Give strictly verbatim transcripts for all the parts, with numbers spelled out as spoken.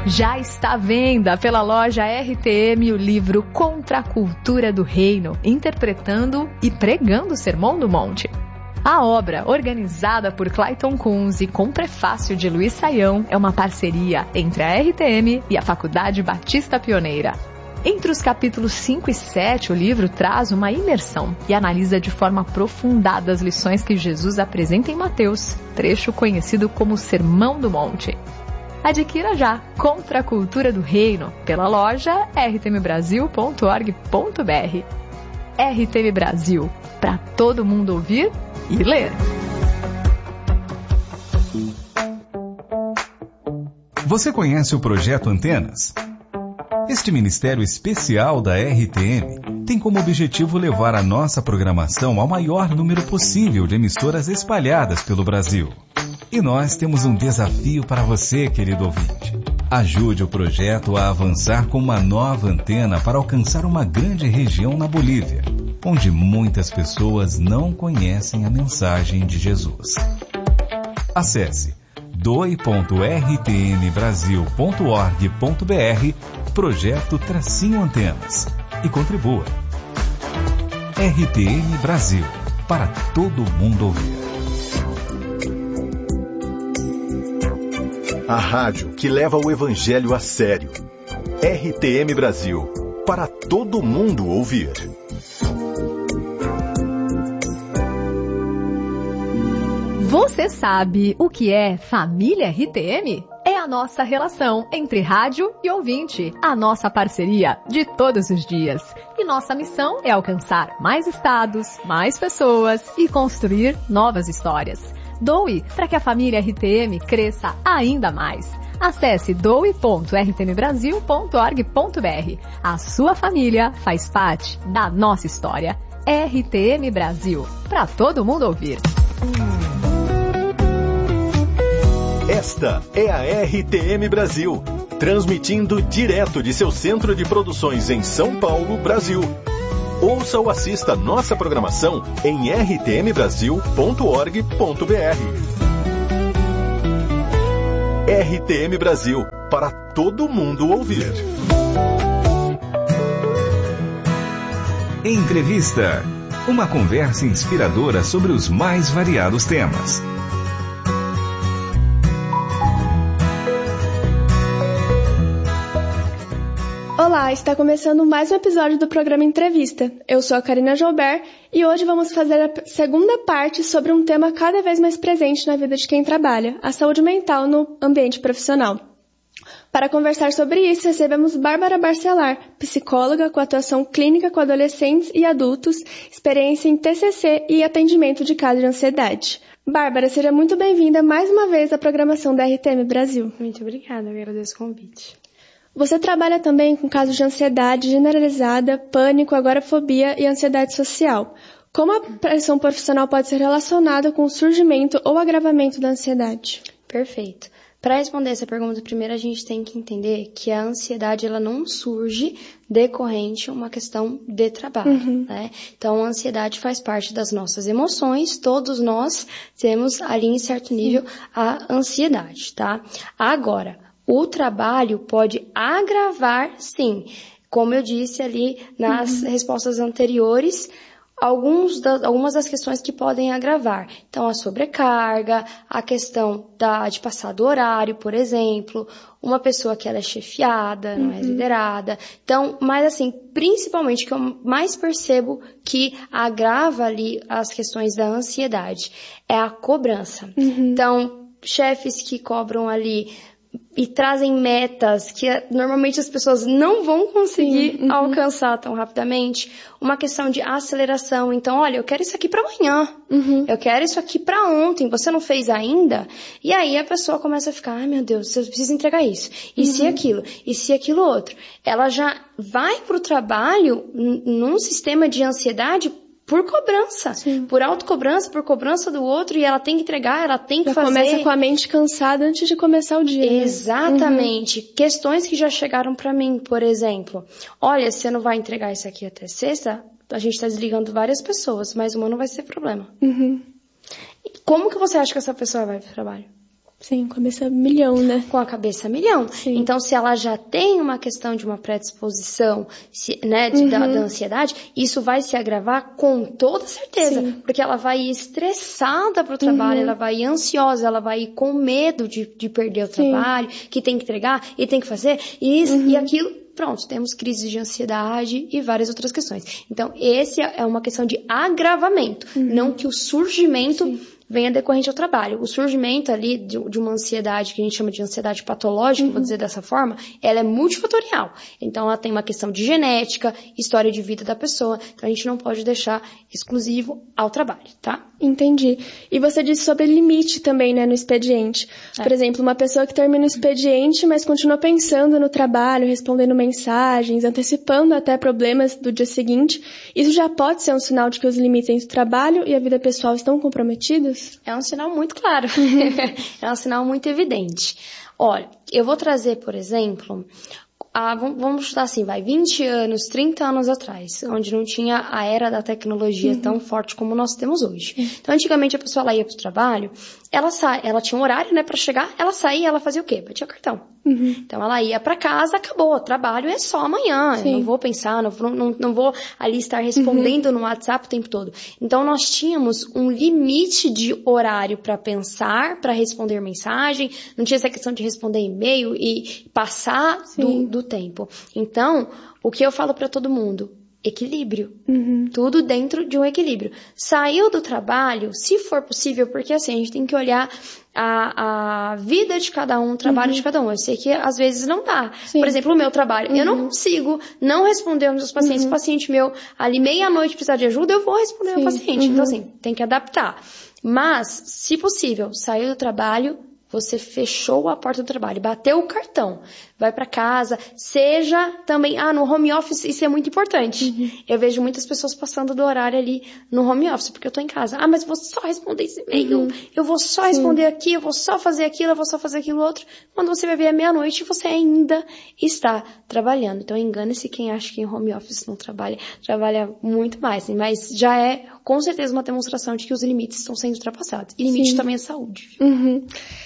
Já está à venda pela loja R T M o livro Contra a Cultura do Reino, interpretando e pregando o Sermão do Monte. A obra, organizada por Clayton Kunz e com prefácio de Luiz Saião, é uma parceria entre a R T M e a Faculdade Batista Pioneira. Entre os capítulos cinco e sete, o livro traz uma imersão e analisa de forma aprofundada as lições que Jesus apresenta em Mateus, trecho conhecido como Sermão do Monte. Adquira já Contra a Cultura do Reino pela loja r t m brasil ponto org ponto b r. R T M Brasil, para todo mundo ouvir e ler. Você conhece o Projeto Antenas? Este ministério especial da R T M tem como objetivo levar a nossa programação ao maior número possível de emissoras espalhadas pelo Brasil. E nós temos um desafio para você, querido ouvinte. Ajude o projeto a avançar com uma nova antena para alcançar uma grande região na Bolívia, onde muitas pessoas não conhecem a mensagem de Jesus. Acesse doe ponto r t m brasil ponto org ponto b r Projeto Tracinho Antenas e contribua. R T M Brasil, para todo mundo ouvir. A rádio que leva o evangelho a sério. R T M Brasil, para todo mundo ouvir. Você sabe o que é família R T M? É a nossa relação entre rádio e ouvinte, a nossa parceria de todos os dias. E nossa missão é alcançar mais estados, mais pessoas e construir novas histórias. Doe para que a família R T M cresça ainda mais. Acesse doe ponto r t m brasil ponto org ponto b r. A sua família faz parte da nossa história. R T M Brasil, para todo mundo ouvir. Esta é a R T M Brasil, transmitindo direto de seu centro de produções em São Paulo, Brasil. Ouça ou assista nossa programação em r t m brasil ponto org ponto b r. R T M Brasil, para todo mundo ouvir. Entrevista. Uma conversa inspiradora sobre os mais variados temas. Olá, está começando mais um episódio do programa Entrevista. Eu sou a Karina Joubert e hoje vamos fazer a segunda parte sobre um tema cada vez mais presente na vida de quem trabalha, a saúde mental no ambiente profissional. Para conversar sobre isso, recebemos Bárbara Barcelar, psicóloga com atuação clínica com adolescentes e adultos, experiência em T C C e atendimento de casos de ansiedade. Bárbara, seja muito bem-vinda mais uma vez à programação da R T M Brasil. Muito obrigada, eu agradeço o convite. Você trabalha também com casos de ansiedade generalizada, pânico, agorafobia e ansiedade social. Como a pressão profissional pode ser relacionada com o surgimento ou agravamento da ansiedade? Perfeito. Para responder essa pergunta, primeiro a gente tem que entender que a ansiedade ela não surge decorrente de uma questão de trabalho, uhum. né? Então, a ansiedade faz parte das nossas emoções, todos nós temos ali em certo nível a ansiedade, tá? Agora, o trabalho pode agravar, sim. Como eu disse ali nas uhum. respostas anteriores, alguns da, algumas das questões que podem agravar. Então, a sobrecarga, a questão da, de passar do horário, por exemplo, uma pessoa que ela é chefiada, uhum. não é liderada. Então, mas assim, principalmente o que eu mais percebo que agrava ali as questões da ansiedade é a cobrança. Uhum. Então, chefes que cobram ali e trazem metas que normalmente as pessoas não vão conseguir uhum. alcançar tão rapidamente. Uma questão de aceleração. Então, olha, eu quero isso aqui para amanhã. Uhum. Eu quero isso aqui para ontem. Você não fez ainda? E aí a pessoa começa a ficar, ai meu Deus, eu preciso entregar isso. E uhum. se aquilo? E se aquilo outro? Ela já vai pro trabalho n- num sistema de ansiedade por cobrança, Sim. por autocobrança, por cobrança do outro, e ela tem que entregar, ela tem que já fazer. Começa com a mente cansada antes de começar o dia. Exatamente. Né? Uhum. Questões que já chegaram para mim, por exemplo. Olha, você não vai entregar isso aqui até sexta, a gente está desligando várias pessoas, mas uma não vai ser problema. Uhum. Como que você acha que essa pessoa vai pro trabalho? Sim, cabeça milhão, né? Com a cabeça milhão. Sim. Então, se ela já tem uma questão de uma predisposição, se, né, de, uhum. da, da ansiedade, isso vai se agravar com toda certeza. Sim. Porque ela vai ir estressada pro trabalho, uhum. ela vai ir ansiosa, ela vai ir com medo de, de perder o Sim. trabalho, que tem que entregar e tem que fazer, e isso uhum. e aquilo. Pronto, temos crises de ansiedade e várias outras questões. Então, esse é uma questão de agravamento, uhum. não que o surgimento Sim. venha decorrente ao trabalho. O surgimento ali de, de uma ansiedade, que a gente chama de ansiedade patológica, uhum. vou dizer dessa forma, ela é multifatorial. Então, ela tem uma questão de genética, história de vida da pessoa. Então, a gente não pode deixar exclusivo ao trabalho, tá? Entendi. E você disse sobre limite também, né, no expediente. É. Por exemplo, uma pessoa que termina o expediente, mas continua pensando no trabalho, respondendo mensagens, antecipando até problemas do dia seguinte, isso já pode ser um sinal de que os limites entre o trabalho e a vida pessoal estão comprometidos? É um sinal muito claro. É um sinal muito evidente. Olha, eu vou trazer, por exemplo, a, vamos chutar assim, vai, vinte anos, trinta anos atrás, onde não tinha a era da tecnologia uhum. tão forte como nós temos hoje. Uhum. Então, antigamente, a pessoa ela ia pro trabalho, ela, sa- ela tinha um horário, né, pra chegar, ela saía, ela fazia o quê? Batia cartão. Uhum. Então, ela ia pra casa, acabou, trabalho é só amanhã, eu não vou pensar, não, não, não vou ali estar respondendo uhum. no WhatsApp o tempo todo. Então, nós tínhamos um limite de horário pra pensar, pra responder mensagem, não tinha essa questão de responder e-mail e passar do, do tempo. Então, o que eu falo pra todo mundo? Equilíbrio. Uhum. Tudo dentro de um equilíbrio. Saiu do trabalho, se for possível, porque assim, a gente tem que olhar a, a vida de cada um, o trabalho uhum. de cada um. Eu sei que às vezes não dá. Sim. Por exemplo, o meu trabalho. Uhum. Eu não consigo não responder aos meus pacientes. Uhum. O paciente meu, ali meia-noite, precisar de ajuda, eu vou responder ao paciente. Uhum. Então assim, tem que adaptar. Mas, se possível, saiu do trabalho, você fechou a porta do trabalho, bateu o cartão, vai para casa, seja também, ah, no home office isso é muito importante. Uhum. Eu vejo muitas pessoas passando do horário ali no home office, porque eu tô em casa. Ah, mas eu vou só responder esse e-mail, uhum. eu vou só Sim. responder aqui, eu vou só fazer aquilo, eu vou só fazer aquilo outro. Quando você vai ver a meia-noite, você ainda está trabalhando. Então engane-se quem acha que em home office não trabalha, trabalha muito mais, mas já é com certeza uma demonstração de que os limites estão sendo ultrapassados. E limite Sim. também é saúde. Uhum.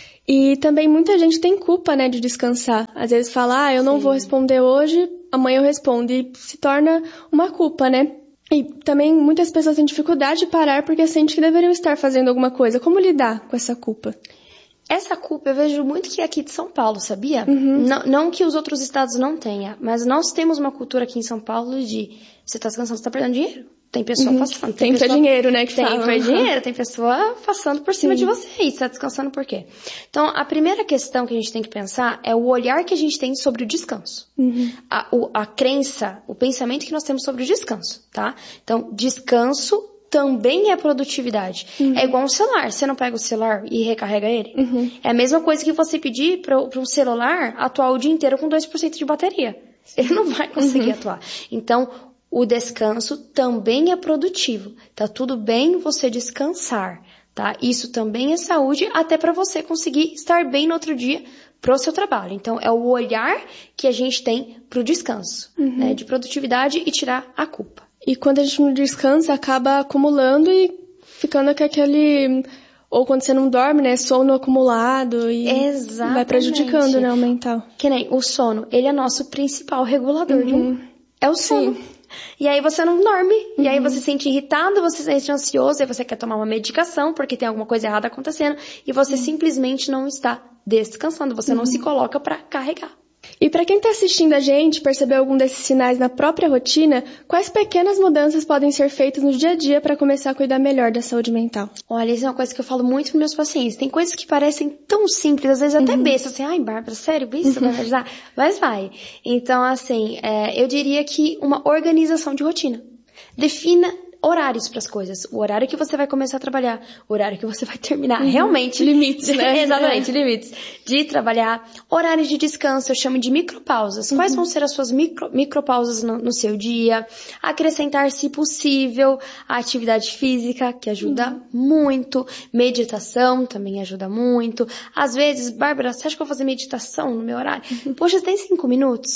E também muita gente tem culpa, né, de descansar. Às vezes fala, ah, eu não Sim. vou responder hoje, amanhã eu respondo. E se torna uma culpa, né? E também muitas pessoas têm dificuldade de parar porque sentem que deveriam estar fazendo alguma coisa. Como lidar com essa culpa? Essa culpa eu vejo muito que é aqui de São Paulo, sabia? Uhum. Não, não que os outros estados não tenham, mas nós temos uma cultura aqui em São Paulo de você tá descansando, você tá perdendo dinheiro. Tem pessoa uhum. passando. Tem, tem pessoa, dinheiro, né? Que tem fala. Tem dinheiro, tem pessoa passando por cima Sim. de você e você tá descansando por quê? Então, a primeira questão que a gente tem que pensar é o olhar que a gente tem sobre o descanso. Uhum. A, o, a crença, o pensamento que nós temos sobre o descanso, tá? Então, descanso também é produtividade. Uhum. É igual um celular. Você não pega o celular e recarrega ele? Uhum. É a mesma coisa que você pedir para um celular atuar o dia inteiro com dois por cento de bateria. Ele não vai conseguir uhum. atuar. Então, o descanso também é produtivo. Tá tudo bem você descansar, tá? Isso também é saúde, até para você conseguir estar bem no outro dia pro seu trabalho. Então, é o olhar que a gente tem pro descanso, uhum. né? De produtividade e tirar a culpa. E quando a gente não descansa, acaba acumulando e ficando com aquele... Ou quando você não dorme, né? Sono acumulado e Exatamente. Vai prejudicando, né? O mental. Que nem o sono, ele é nosso principal regulador uhum. de um... É o sono. Sim. E aí você não dorme, uhum. e aí você se sente irritado, você se sente ansioso, aí você quer tomar uma medicação porque tem alguma coisa errada acontecendo, e você uhum. simplesmente não está descansando, você uhum. não se coloca para carregar. E para quem está assistindo a gente, perceber algum desses sinais na própria rotina, quais pequenas mudanças podem ser feitas no dia a dia para começar a cuidar melhor da saúde mental? Olha, isso é uma coisa que eu falo muito para meus pacientes. Tem coisas que parecem tão simples, às vezes até uhum. besta, assim, ai, Bárbara, sério, isso vai me ajudar? Mas vai. Então, assim, é, eu diria que uma organização de rotina. Defina horários para as coisas. O horário que você vai começar a trabalhar, o horário que você vai terminar. Uhum. Realmente. Limites, né? Exatamente, é. limites. De trabalhar. Horários de descanso, eu chamo de micropausas. Uhum. Quais vão ser as suas micro, micropausas no, no seu dia? Acrescentar, se possível, a atividade física, que ajuda uhum. muito. Meditação também ajuda muito. Às vezes, Bárbara, você acha que eu vou fazer meditação no meu horário? Uhum. Poxa, tem cinco minutos?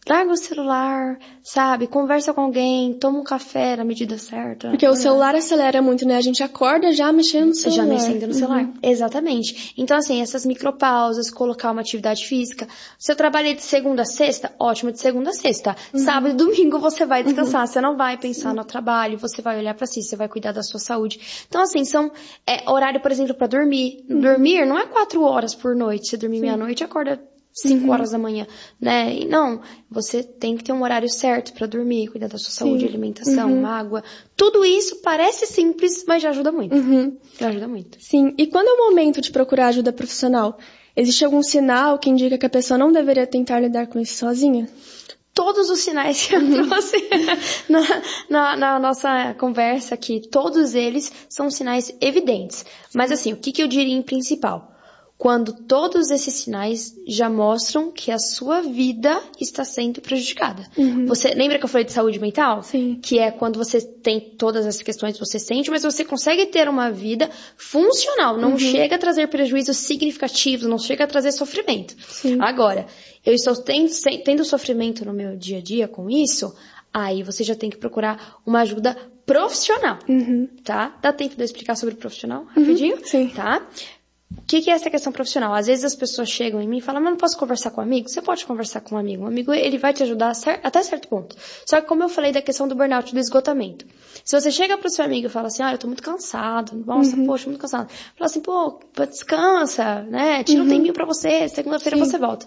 larga o celular, sabe? Conversa com alguém, toma um café na medida certa. Porque o celular acelera muito, né? A gente acorda já mexendo no celular. Já mexendo no celular. Uhum. Exatamente. Então, assim, essas micropausas, colocar uma atividade física. Se eu trabalhei de segunda a sexta, ótimo, de segunda a sexta. Uhum. Sábado e domingo você vai descansar. Uhum. Você não vai pensar no trabalho, você vai olhar pra si, você vai cuidar da sua saúde. Então, assim, são é, horário, por exemplo, pra dormir. Uhum. Dormir não é quatro horas por noite. Se dormir meia-noite, acorda cinco uhum. horas da manhã, né? E não, você tem que ter um horário certo pra dormir, cuidar da sua saúde, Sim. alimentação, uhum. água. Tudo isso parece simples, mas já ajuda muito. Uhum. Já ajuda muito. Sim. E quando é o momento de procurar ajuda profissional? Existe algum sinal que indica que a pessoa não deveria tentar lidar com isso sozinha? Todos os sinais que eu trouxe na, na, na nossa conversa aqui, todos eles são sinais evidentes. Mas assim, o que, que eu diria em principal? Quando todos esses sinais já mostram que a sua vida está sendo prejudicada. Uhum. Você lembra que eu falei de saúde mental? Sim. Que é quando você tem todas essas questões que você sente, mas você consegue ter uma vida funcional. Não uhum. chega a trazer prejuízos significativos, não chega a trazer sofrimento. Sim. Agora, eu estou tendo, tendo sofrimento no meu dia a dia com isso, aí você já tem que procurar uma ajuda profissional. Uhum. Tá? Dá tempo de eu explicar sobre o profissional rapidinho? Uhum. Sim. Tá? O que, que é essa questão profissional? Às vezes as pessoas chegam em mim e falam, mas não posso conversar com um amigo? Você pode conversar com um amigo. Um amigo, ele vai te ajudar até certo ponto. Só que como eu falei da questão do burnout, do esgotamento. Se você chega pro seu amigo e fala assim, ah, eu tô muito cansado. Nossa, uhum. poxa, muito cansado. Fala assim, pô, descansa, né? Tira uhum. um tempinho pra você. Segunda-feira você volta.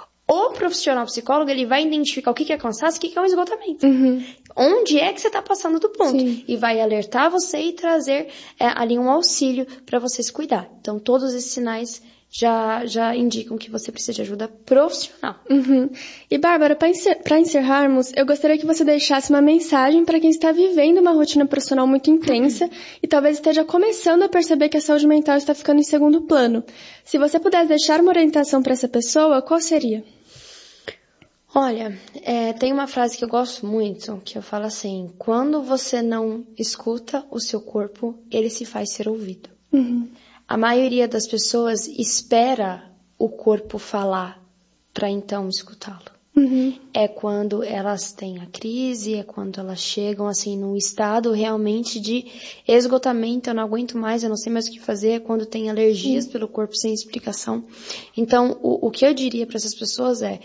O profissional psicólogo, ele vai identificar o que é cansaço e o que é um esgotamento. Uhum. Onde é que você está passando do ponto. Sim. E vai alertar você e trazer é, ali um auxílio para você se cuidar. Então, todos esses sinais já, já indicam que você precisa de ajuda profissional. Uhum. E, Bárbara, para encer- encerrarmos, eu gostaria que você deixasse uma mensagem para quem está vivendo uma rotina profissional muito intensa uhum. e talvez esteja começando a perceber que a saúde mental está ficando em segundo plano. Se você pudesse deixar uma orientação para essa pessoa, qual seria? Olha, é, tem uma frase que eu gosto muito, que eu falo assim, quando você não escuta o seu corpo, ele se faz ser ouvido. Uhum. A maioria das pessoas espera o corpo falar para então escutá-lo. Uhum. É quando elas têm a crise, é quando elas chegam assim num estado realmente de esgotamento, eu não aguento mais, eu não sei mais o que fazer, é quando tem alergias uhum. pelo corpo sem explicação. Então, o, o que eu diria para essas pessoas é,